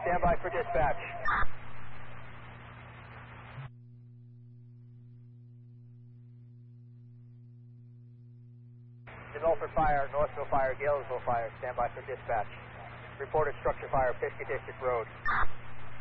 stand by for dispatch. The Milford Fire, Northville Fire, Galesville Fire, stand by for dispatch. Reported structure fire, Pisgah District Road.